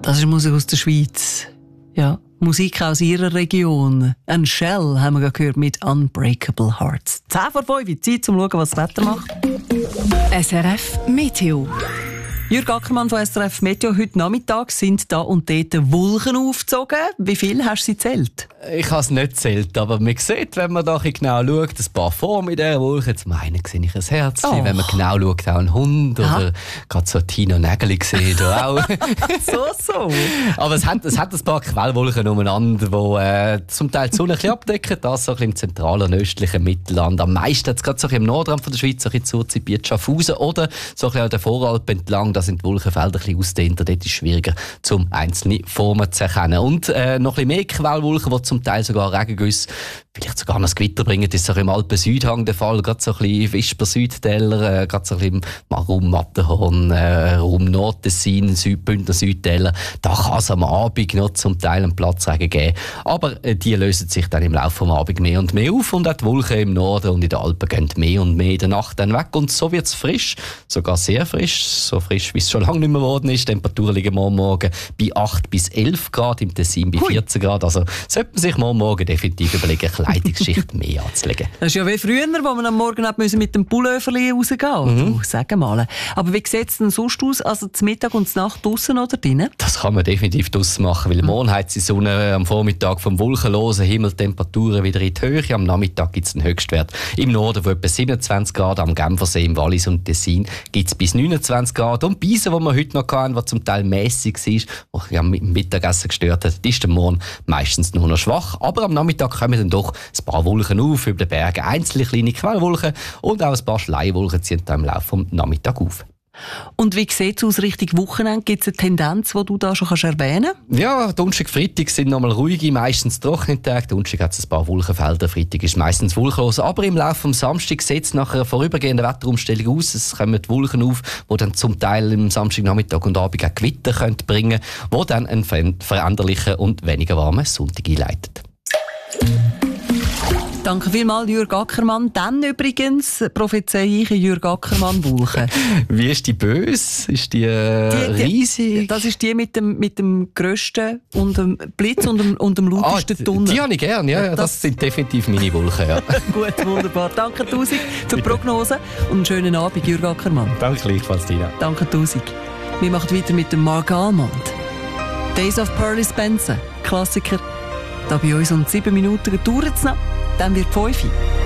Das ist Musik aus der Schweiz. Ja, Musik aus ihrer Region. Ein Shell haben wir gehört mit Unbreakable Hearts. 10 vor 5, Zeit zum Schauen, was das Wetter macht. SRF Meteo. Jürg Ackermann von SRF Meteo. Heute Nachmittag sind da und dort Wolken aufgezogen. Wie viel hast du sie gezählt? Ich habe es nicht gezählt, aber man sieht, wenn man da genau schaut, ein paar Formen in dieser Wolke. Zum einen sehe ich ein Herz, wenn man genau schaut, auch ein Hund oder gerade so Tino Nägeli gesehen. Auch. so. Aber es hat ein paar Quellwolken umeinander, die zum Teil die Sonne ein bisschen abdecken. Das so ein bisschen im zentralen und östlichen Mittelland. Am meisten jetzt gerade so im Nordrand von der Schweiz, so ein bisschen zu Schaffhausen oder so ein bisschen an der Voralp entlang. Da sind die Wolkenfelder ein bisschen ausgedehnt. Dort ist es schwieriger, zum einzelne Formen zu erkennen. Und noch ein bisschen mehr Quellwolken, die zum Teil sogar Regengüsse, vielleicht sogar noch das Gewitter bringen. Das ist auch im Alpen-Südhang der Fall. Gerade so ein bisschen Wisper-Südtäler, gerade so ein bisschen im Raum Matterhorn, Raum Nordtessin, Bündner Südtäler. Da kann es am Abend noch zum Teil einen Platzregen geben. Aber die lösen sich dann im Laufe des Abends mehr und mehr auf. Und auch die Wolken im Norden und in den Alpen gehen mehr und mehr in der Nacht dann weg. Und so wird es frisch, sogar sehr frisch. So frisch, wie es schon lange nicht mehr geworden ist. Die Temperaturen liegen morgen bei 8 bis 11 Grad, im Tessin bei 14 Grad. Also sollte man sich morgen definitiv überlegen, Kleidungsschicht mehr anzulegen. Das ist ja wie früher, wo man am Morgen mit dem Pulloverli rausgehen. Sag mal. Aber wie sieht es denn sonst aus? Also zum Mittag und zur Nacht draussen oder drinnen? Das kann man definitiv draussen machen, weil morgen hat die Sonne am Vormittag vom wolkenlosen Himmel Temperaturen wieder in die Höhe. Am Nachmittag gibt es einen Höchstwert im Norden von etwa 27 Grad. Am Genfersee, im Wallis und Tessin gibt es bis 29 Grad. Und Beisen, die wir heute noch hatten, was zum Teil mässig war, was am Mittagessen gestört hat, ist der Morgen meistens nur noch schwach. Aber am Nachmittag kommen dann doch ein paar Wolken auf, über den Bergen einzelne kleine Quellwolken und auch ein paar Schleiwolken ziehen dann im Laufe des Nachmittags auf. Und wie sieht es aus Richtung Wochenende? Gibt es eine Tendenz, die du da schon erwähnen kannst? Ja, Donnerstag, Freitag sind nochmal ruhige, meistens trockene Tage. Donnerstag hat es ein paar Wolkenfelder, Freitag ist meistens wolkenlos. Aber im Laufe des Samstags sieht es nach einer vorübergehenden Wetterumstellung aus. Es kommen die Wolken auf, die dann zum Teil am Samstagnachmittag und Abend auch Gewitter bringen können, die dann einen veränderlichen und weniger warmen Sonntag einleiten. Danke vielmals, Jürg Ackermann. Dann übrigens prophezeie ich Jürg Ackermann Wolken. Wie ist die böse? Ist die riesig? Das ist die mit dem grössten und dem Blitz und dem lautesten Tunnel. Die habe ich gerne, ja. Das sind definitiv meine Wolken, ja. Gut, wunderbar. Danke tausend für die Prognose und einen schönen Abend, Jürg Ackermann. Danke gleichfalls, Tina. Danke tausend. Wir machen weiter mit dem Mark Almond. Days of Pearly Spencer, Klassiker. Da bei uns um 7 Minuten dauert es noch. Dann wird 5 Uhr.